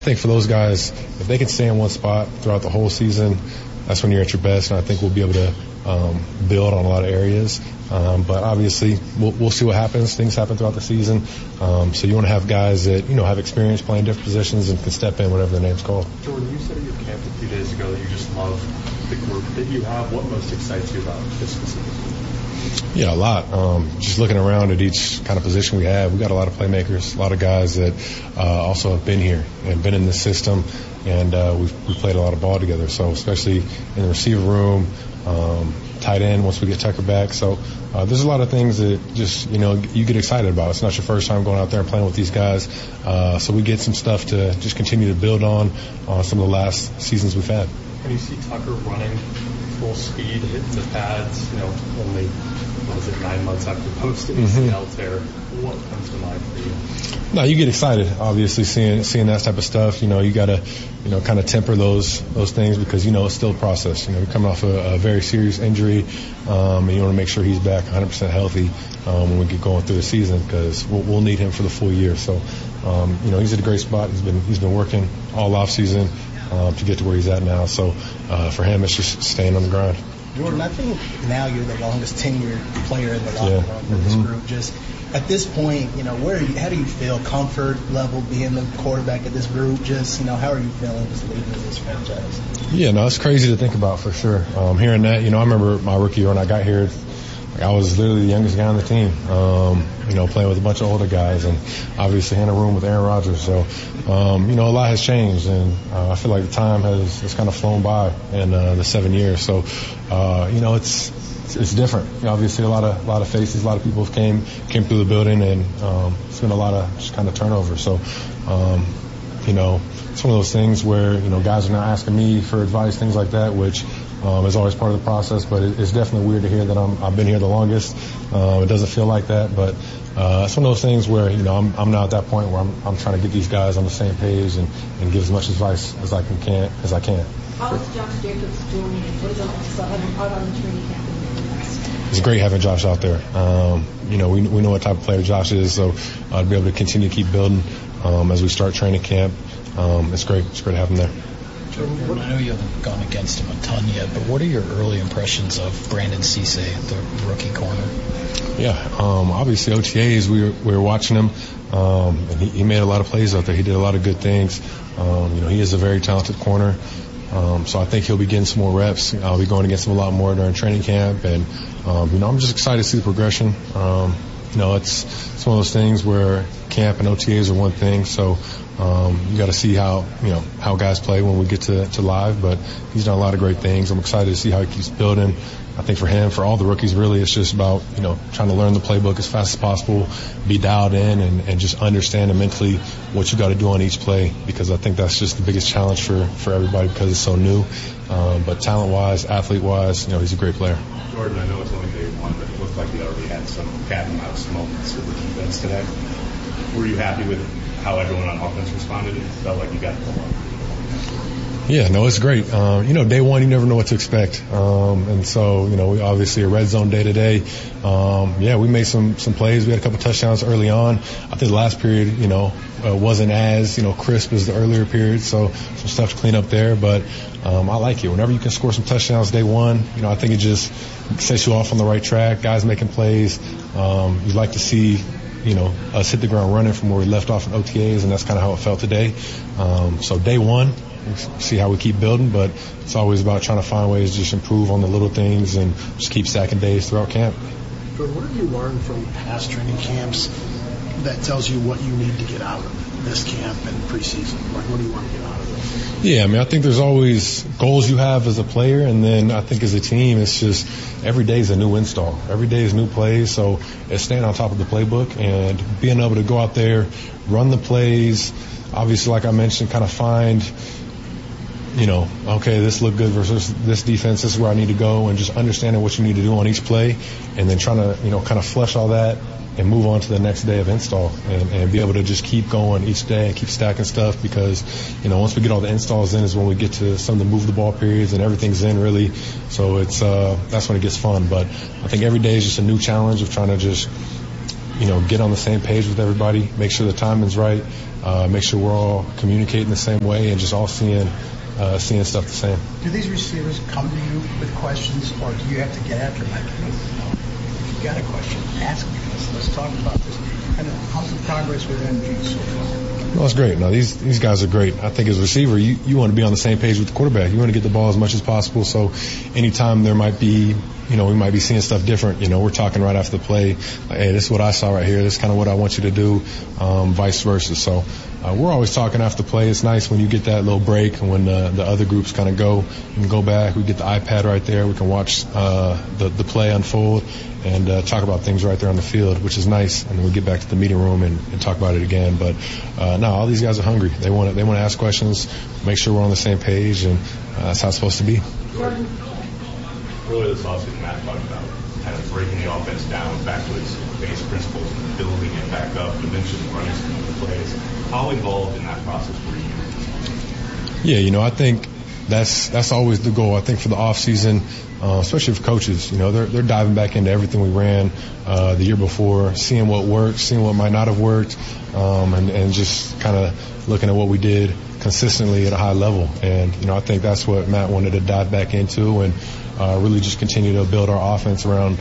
I think for those guys, if they can stay in one spot throughout the whole season, that's when you're at your best, and I think we'll be able to build on a lot of areas. But obviously, we'll see what happens. Things happen throughout the season. So you want to have guys that, have experience playing different positions and can step in whatever their name's called. Jordan, you said at your camp a few days ago that you just love the group that you have. What most excites you about this facility? Yeah, a lot. Just looking around at each kind of position we have, we got a lot of playmakers, a lot of guys that also have been here and been in this system, and we've played a lot of ball together. So especially in the receiver room, tight end once we get Tucker back. So there's a lot of things that just, you get excited about. It's not your first time going out there and playing with these guys. So we get some stuff to just continue to build on some of the last seasons we've had. When you see Tucker running full speed, hitting the pads, only, 9 months after posting ACL tear, what comes to mind for you? No, you get excited, obviously, seeing that type of stuff. You got to, kind of temper those things because, it's still a process. You're coming off a very serious injury, and you want to make sure he's back 100% healthy when we get going through the season because we'll need him for the full year. So, he's at a great spot. He's been working all off season to get to where he's at now. So, for him, it's just staying on the grind. Jordan, I think now you're the longest tenured player in the locker room for this group. Just at this point, how do you feel? Comfort level being the quarterback of this group? Just, how are you feeling just leading this franchise? Yeah, no, it's crazy to think about for sure. Hearing that, I remember my rookie year when I got here, I was literally the youngest guy on the team, playing with a bunch of older guys and obviously in a room with Aaron Rodgers. So, a lot has changed and I feel like the time has kind of flown by in the 7 years. So, it's different. Obviously, a lot of faces, a lot of people came through the building, and it's been a lot of just kind of turnover. So, it's one of those things where guys are now asking me for advice, things like that, which is always part of the process. But it's definitely weird to hear that I've been here the longest. It doesn't feel like that, but it's one of those things where I'm now at that point where I'm trying to get these guys on the same page and give as much advice as I can. How is Josh Jacobs doing, and what is it like to have him out on the training camp? It's great having Josh out there. We know what type of player Josh is, so to be able to continue to keep building as we start training camp, it's great. It's great to have him there. I know you haven't gone against him a ton yet, but what are your early impressions of Brandon Cisse, the rookie corner? Yeah, obviously OTAs, we were watching him, and he made a lot of plays out there. He did a lot of good things. He is a very talented corner. So I think he'll be getting some more reps. I'll be going against him a lot more during training camp, and I'm just excited to see the progression. It's one of those things where camp and OTAs are one thing, so you got to see how guys play when we get to live. But he's done a lot of great things. I'm excited to see how he keeps building. I think for him, for all the rookies, really, it's just about trying to learn the playbook as fast as possible, be dialed in, and just understand mentally what you got to do on each play, because I think that's just the biggest challenge for everybody because it's so new. But talent-wise, athlete-wise, he's a great player. Jordan, I know it's only day one, but it looked like you already had some cat and mouse moments with the defense today. Were you happy with how everyone on offense responded? It felt like you got the ball. Yeah, no, it's great. Day one, you never know what to expect. And so, we obviously a red zone day to day. We made some plays. We had a couple touchdowns early on. I think the last period, wasn't as, crisp as the earlier period. So some stuff to clean up there. But I like it. Whenever you can score some touchdowns day one, I think it just sets you off on the right track. Guys making plays. You'd like to see, us hit the ground running from where we left off in OTAs, and that's kind of how it felt today. So day one, we'll see how we keep building, but it's always about trying to find ways to just improve on the little things and just keep stacking days throughout camp. Jordan, what have you learned from past training camps that tells you what you need to get out of this camp and preseason? Like, what do you want to get out of it? Yeah, I think there's always goals you have as a player, and then I think as a team, it's just every day is a new install. Every day is new plays, so it's staying on top of the playbook and being able to go out there, run the plays, obviously, like I mentioned, kind of find okay, this looked good versus this defense, this is where I need to go, and just understanding what you need to do on each play, and then trying to, kind of flesh all that and move on to the next day of install and be able to just keep going each day and keep stacking stuff because, once we get all the installs in is when we get to some of the move the ball periods and everything's in really. So it's, that's when it gets fun. But I think every day is just a new challenge of trying to just, get on the same page with everybody, make sure the timing's right, make sure we're all communicating the same way and just all seeing stuff the same. Do these receivers come to you with questions, or do you have to get after them? Like, if you got a question, ask me. Let's talk about this. And how's the progress with MG so far? No, it's great. No, these guys are great. I think as a receiver, you want to be on the same page with the quarterback. You want to get the ball as much as possible. So anytime there might be, we might be seeing stuff different. We're talking right after the play. Like, hey, this is what I saw right here. This is kind of what I want you to do, vice versa. So we're always talking after the play. It's nice when you get that little break and when the other groups kind of go. You can go back. We get the iPad right there. We can watch the play unfold and talk about things right there on the field, which is nice. And then we get back to the meeting room and talk about it again. But no, all these guys are hungry. They want to ask questions, make sure we're on the same page, and that's how it's supposed to be. Earlier this offseason, Matt talked about kind of breaking the offense down back to its base principles and building it back up. You mentioned running some of the plays. How involved in that process were you? Yeah, I think that's always the goal. I think for the off season, especially for coaches, they're diving back into everything we ran the year before, seeing what worked, seeing what might not have worked, and just kind of looking at what we did consistently at a high level. And I think that's what Matt wanted to dive back into and really just continue to build our offense around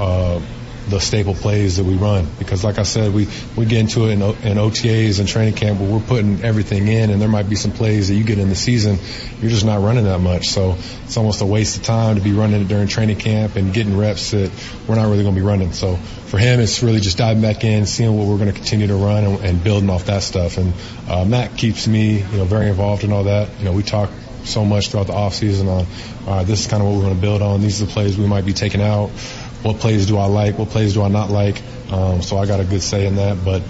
the staple plays that we run. Because like I said, we get into it in OTAs and training camp where we're putting everything in, and there might be some plays that you get in the season, you're just not running that much. So it's almost a waste of time to be running it during training camp and getting reps that we're not really going to be running. So for him, it's really just diving back in, seeing what we're going to continue to run and building off that stuff. And Matt keeps me, very involved in all that. We talk so much throughout the off season on, all right, this is kind of what we're going to build on. These are the plays we might be taking out. What plays do I like? What plays do I not like? So I got a good say in that. But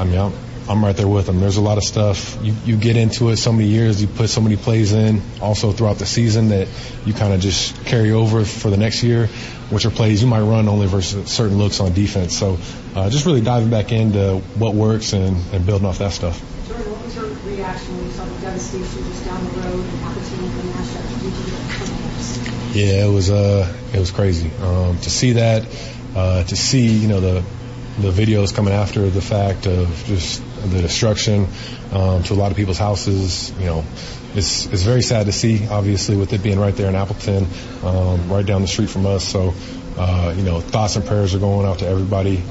I'm right there with them. There's a lot of stuff. You get into it so many years. You put so many plays in also throughout the season that you kind of just carry over for the next year, which are plays you might run only versus certain looks on defense. So just really diving back into what works and building off that stuff. Jordan, what was your reaction when you saw the devastation just down the road and opportunity for Nashville to do the Yeah, it was crazy to see that, to see the videos coming after the fact of just the destruction to a lot of people's houses. It's very sad to see, obviously, with it being right there in Appleton, right down the street from us. So thoughts and prayers are going out to everybody.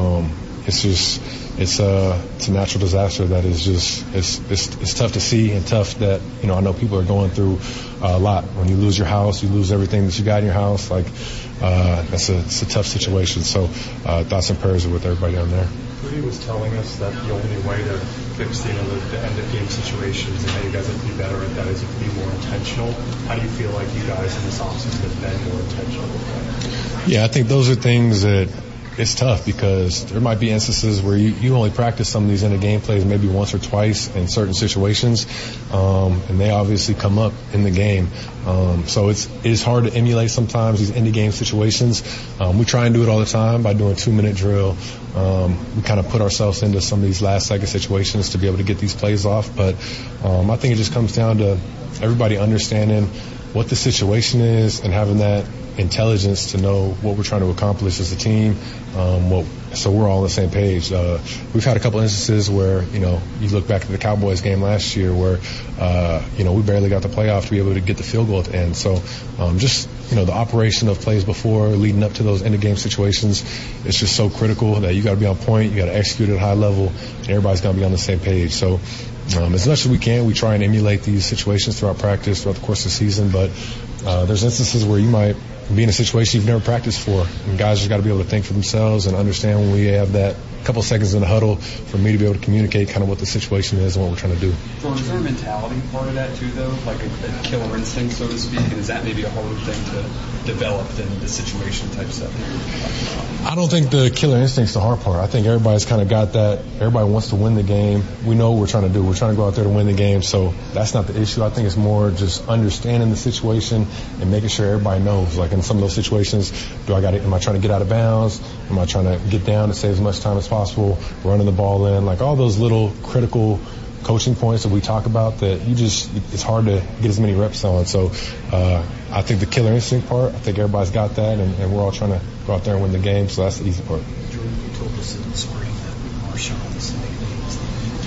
It's a natural disaster that is just it's tough to see and tough that I know people are going through a lot. When you lose your house, you lose everything that you got in your house. Like it's a tough situation. So thoughts and prayers are with everybody down there. Rudy was telling us that the only way to fix the end of game situations and how you guys have to be better at that is to be more intentional. How do you feel like you guys in this offseason have been more intentional with that? Yeah, I think those are things that it's tough because there might be instances where you only practice some of these end of game plays maybe once or twice in certain situations, and they obviously come up in the game. So it's hard to emulate sometimes these end of game situations. We try and do it all the time by doing 2-minute drill. We kind of put ourselves into some of these last second situations to be able to get these plays off. But I think it just comes down to everybody understanding what the situation is and having that intelligence to know what we're trying to accomplish as a team, so we're all on the same page. We've had a couple instances where, you look back at the Cowboys game last year where, we barely got the playoff to be able to get the field goal at the end. So just, the operation of plays before leading up to those end of game situations, it's just so critical that you got to be on point, you got to execute at a high level, and everybody's got to be on the same page. So as much as we can, we try and emulate these situations throughout practice, throughout the course of the season, but there's instances where you might be in a situation you've never practiced for, and guys just got to be able to think for themselves and understand when we have that couple seconds in the huddle for me to be able to communicate kind of what the situation is and what we're trying to do. Jordan, is there a mentality part of that too, though, like a killer instinct, so to speak, and is that maybe a harder thing to develop than the situation type stuff that you're talking about? I don't think the killer instinct's the hard part. I think everybody's kind of got that. Everybody wants to win the game. We know what we're trying to do. We're trying to go out there to win the game, so that's not the issue. I think it's more just understanding the situation and making sure everybody knows. Like in some of those situations, am I trying to get out of bounds? Am I trying to get down to save as much time as possible? Running the ball in, like all those little critical coaching points that we talk about that it's hard to get as many reps on. So I think the killer instinct part, I think everybody's got that, and we're all trying to go out there and win the game, so that's the easy part. Jordan, you told us in the spring Marshawn's nicknames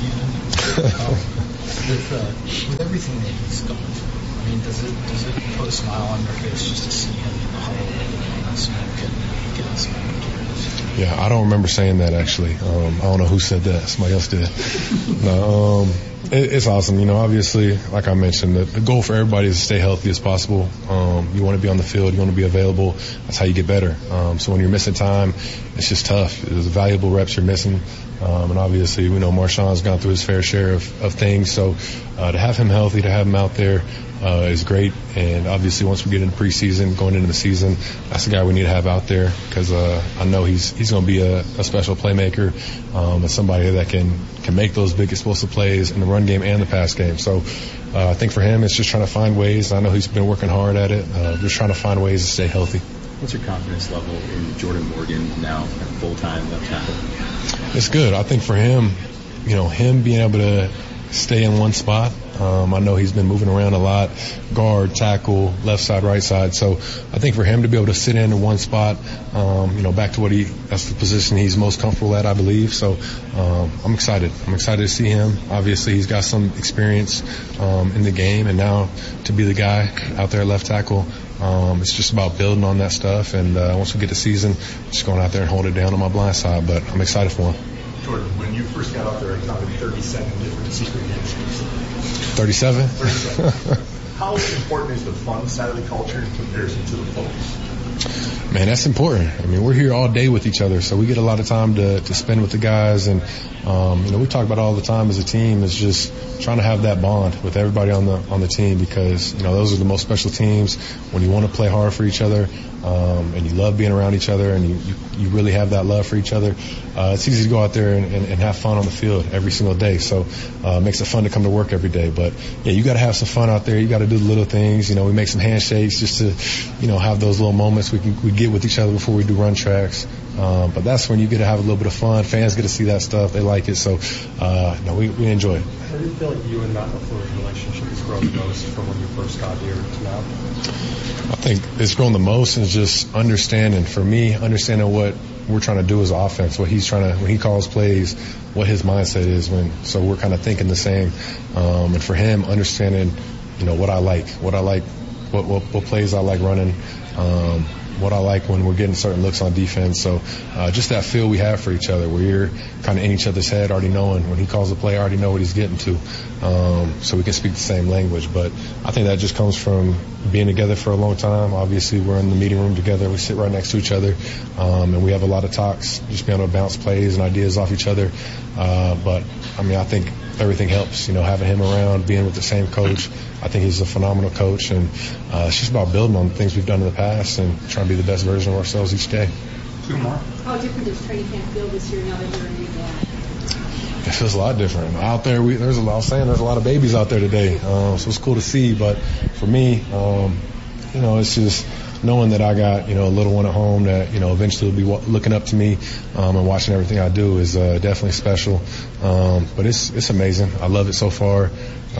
with everything that he's gone through. I mean, does it put a smile on your face just to see him in the huddle and see him getting some opportunities? Yeah, I don't remember saying that actually. I don't know who said that. Somebody else did. No, it's awesome. You know, obviously, like I mentioned, the goal for everybody is to stay healthy as possible. You want to be on the field. You want to be available. That's how you get better. So when you're missing time, it's just tough. It's valuable reps you're missing. And obviously, we know Marshawn's gone through his fair share of things. So to have him healthy, to have him out there is great. And obviously, once we get into preseason, going into the season, that's the guy we need to have out there because I know he's going to be a special playmaker and somebody that can make those big explosive plays in the run game and the pass game. So I think for him, it's just trying to find ways. I know he's been working hard at it, just trying to find ways to stay healthy. What's your confidence level in Jordan Morgan now at full-time left tackle? It's good. I think for him, you know, him being able to stay in one spot. I know he's been moving around a lot, guard, tackle, left side, right side. So I think for him to be able to sit in one spot, you know, back to that's the position he's most comfortable at, I believe. So I'm excited. I'm excited to see him. Obviously, he's got some experience in the game, and now to be the guy out there at left tackle, it's just about building on that stuff. And once we get to season, just going out there and hold it down on my blind side. But I'm excited for him. Jordan, when you first got out there, I counted 37 different secret handshakes. 37? 37. How important is the fun side of the culture in comparison to the focus? Man, that's important. I mean, we're here all day with each other, so we get a lot of time to spend with the guys. And, you know, we talk about all the time as a team is just trying to have that bond with everybody on the team because, you know, those are the most special teams when you want to play hard for each other and you love being around each other and you really have that love for each other. It's easy to go out there and have fun on the field every single day. So it makes it fun to come to work every day. But, yeah, you got to have some fun out there. You got to do the little things. You know, we make some handshakes just to, you know, have those little moments we get with each other before we do run tracks. But that's when you get to have a little bit of fun. Fans get to see that stuff. They like it. So, no, we enjoy it. How do you feel like you and Matt LaFleur's relationship has grown the most from when you first got here to now? I think it's grown the most is just understanding. For me, understanding what we're trying to do as offense, what he's trying to, when he calls plays, what his mindset is so we're kind of thinking the same. And for him, understanding, you know, what I like, what plays I like running, what I like when we're getting certain looks on defense. So just that feel we have for each other. We're kind of in each other's head, already knowing when he calls a play, I already know what he's getting to. So we can speak the same language. But I think that just comes from being together for a long time. Obviously, we're in the meeting room together. We sit right next to each other. And we have a lot of talks, just being able to bounce plays and ideas off each other. But, I mean, I think everything helps, you know, having him around, being with the same coach. I think he's a phenomenal coach, and it's just about building on the things we've done in the past and trying to be the best version of ourselves each day. Two more. How different does training camp feel this year now that you're a new dad? It feels a lot different. Out there, there's a lot of babies out there today, so it's cool to see. But for me, you know, it's just knowing that I got, you know, a little one at home that, you know, eventually will be looking up to me and watching everything I do is definitely special. But it's amazing. I love it so far.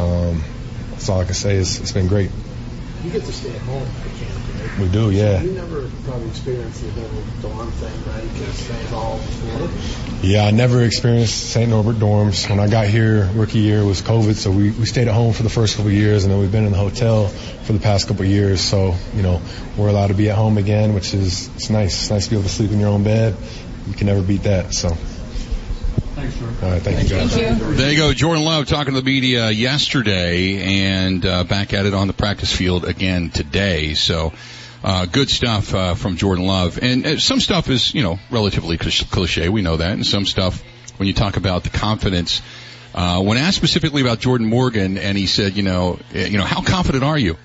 That's all I can say is it's been great. You get to stay at home for camp, right? We do, yeah. So you never probably experienced the whole dorm thing, right? Because St. Hall before. Yeah, I never experienced St. Norbert dorms. When I got here, rookie year was COVID, so we stayed at home for the first couple of years, and then we've been in the hotel for the past couple of years. So, you know, we're allowed to be at home again, which is it's nice. It's nice to be able to sleep in your own bed. You can never beat that. So. Thanks, Jordan. All right, thank you, guys. Thank you. There you go. Jordan Love talking to the media yesterday and back at it on the practice field again today. So good stuff from Jordan Love. And some stuff is, you know, relatively cliche. We know that. And some stuff, when you talk about the confidence, when asked specifically about Jordan Morgan, and he said, you know, how confident are you?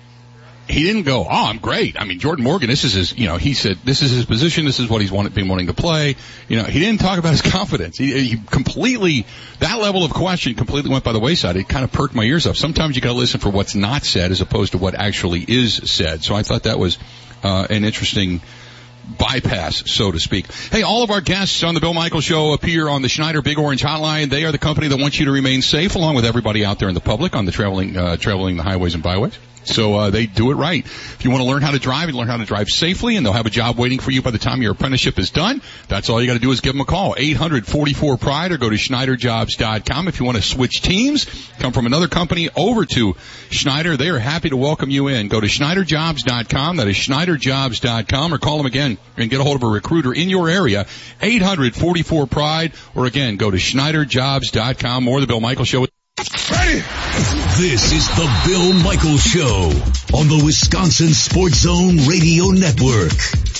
He didn't go, I'm great. I mean, Jordan Morgan, this is his, you know, he said this is his position. This is what he's been wanting to play. You know, he didn't talk about his confidence. He completely, that level of question completely went by the wayside. It kind of perked my ears up. Sometimes you got to listen for what's not said as opposed to what actually is said. So I thought that was an interesting bypass, so to speak. Hey, all of our guests on the Bill Michaels Show appear on the Schneider Big Orange Hotline. They are the company that wants you to remain safe, along with everybody out there in the public on the traveling the highways and byways. So they do it right. If you want to learn how to drive and learn how to drive safely, and they'll have a job waiting for you by the time your apprenticeship is done, that's all you got to do is give them a call, 800-44-PRIDE, or go to SchneiderJobs.com. If you want to switch teams, come from another company over to Schneider, they are happy to welcome you in. Go to SchneiderJobs.com. That is SchneiderJobs.com, or call them again and get a hold of a recruiter in your area, 800-44-PRIDE, or again, go to SchneiderJobs.com. More of the Bill Michaels Show. Ready? This is the Bill Michaels Show on the Wisconsin Sports Zone Radio Network.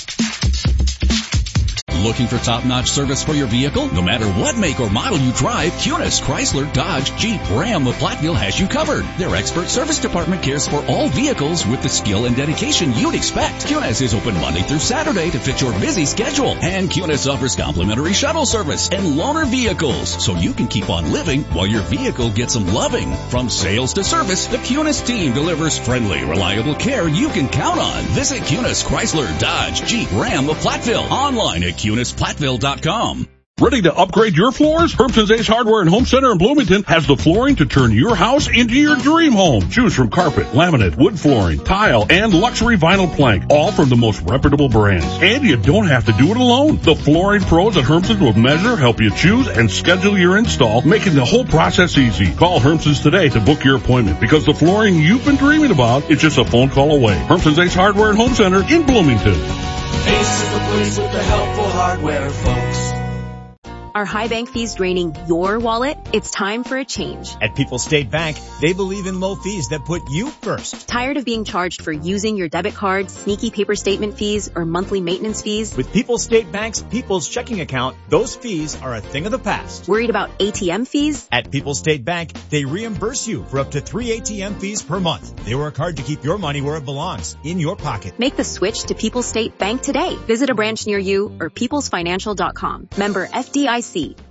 Looking for top-notch service for your vehicle? No matter what make or model you drive, Kunis, Chrysler, Dodge, Jeep, Ram of Platteville has you covered. Their expert service department cares for all vehicles with the skill and dedication you'd expect. Kunis is open Monday through Saturday to fit your busy schedule. And Kunis offers complimentary shuttle service and loaner vehicles, so you can keep on living while your vehicle gets some loving. From sales to service, the Kunis team delivers friendly, reliable care you can count on. Visit Kunis, Chrysler, Dodge, Jeep, Ram of Platteville. Online at KunisPlatteville.com. Ready to upgrade your floors? Hermson's Ace Hardware and Home Center in Bloomington has the flooring to turn your house into your dream home. Choose from carpet, laminate, wood flooring, tile, and luxury vinyl plank, all from the most reputable brands. And you don't have to do it alone. The flooring pros at Hermson's will measure, help you choose, and schedule your install, making the whole process easy. Call Hermson's today to book your appointment, because the flooring you've been dreaming about is just a phone call away. Hermson's Ace Hardware and Home Center in Bloomington. Ace is the place with the helpful hardware, folks. Are high bank fees draining your wallet? It's time for a change. At People's State Bank, they believe in low fees that put you first. Tired of being charged for using your debit card, sneaky paper statement fees, or monthly maintenance fees? With People's State Bank's People's Checking Account, those fees are a thing of the past. Worried about ATM fees? At People's State Bank, they reimburse you for up to 3 ATM fees per month. They work hard to keep your money where it belongs, in your pocket. Make the switch to People's State Bank today. Visit a branch near you or peoplesfinancial.com. Member FDIC.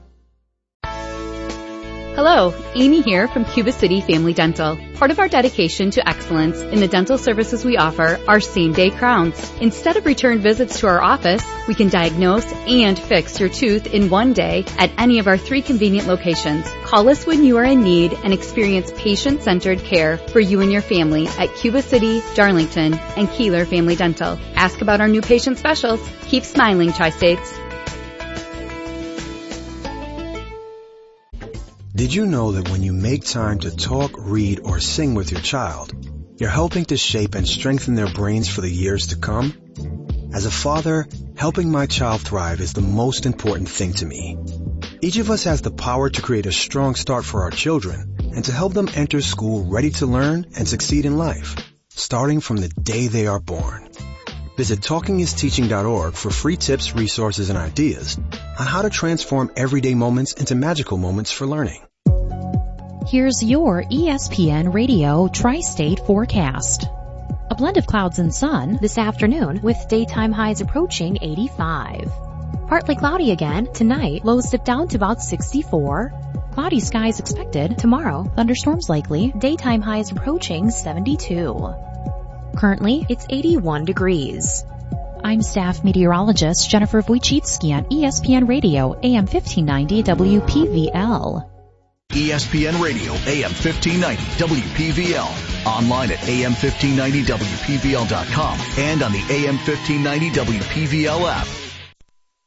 Hello, Amy here from Cuba City Family Dental. Part of our dedication to excellence in the dental services we offer are same-day crowns. Instead of return visits to our office, we can diagnose and fix your tooth in one day at any of our 3 convenient locations. Call us when you are in need and experience patient-centered care for you and your family at Cuba City, Darlington, and Keeler Family Dental. Ask about our new patient specials. Keep smiling, Tri-States. Did you know that when you make time to talk, read, or sing with your child, you're helping to shape and strengthen their brains for the years to come? As a father, helping my child thrive is the most important thing to me. Each of us has the power to create a strong start for our children and to help them enter school ready to learn and succeed in life, starting from the day they are born. Visit TalkingIsTeaching.org for free tips, resources, and ideas on how to transform everyday moments into magical moments for learning. Here's your ESPN Radio Tri-State forecast. A blend of clouds and sun this afternoon with daytime highs approaching 85. Partly cloudy again tonight, lows dip down to about 64. Cloudy skies expected tomorrow, thunderstorms likely, daytime highs approaching 72. Currently, it's 81 degrees. I'm staff meteorologist Jennifer Wojcicki on ESPN Radio, AM 1590 WPVL. ESPN Radio, AM 1590 WPVL. Online at AM1590WPVL.com and on the AM 1590 WPVL app.